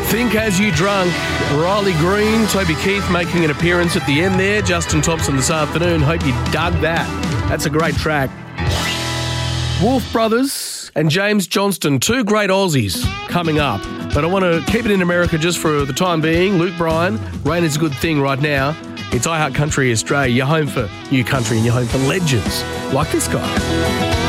Think As You Drunk. Riley Green, Toby Keith making an appearance at the end there. Justin Thompson this afternoon. Hope you dug that. That's a great track. Wolf Brothers and James Johnston, two great Aussies coming up. But I want to keep it in America just for the time being. Luke Bryan, Rain is a Good Thing right now. It's iHeart Country Australia, your home for new country and your home for legends like this guy.